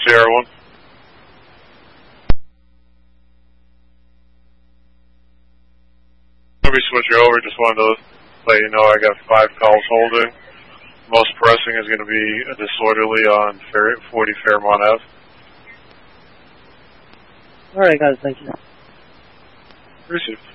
Sierra 1. I'll be switching over. Just wanted to let you know I got 5 calls holding. Most pressing is going to be a disorderly on 40 Fairmont Ave. Alright, guys, thank you. Received.